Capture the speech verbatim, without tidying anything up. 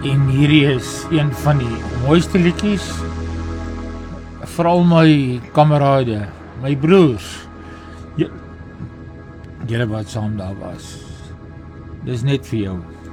En hierdie is een van die mooiste liedjies vir al my kamerade, my broers. Julle wat saam daar was. Dis net vir jou.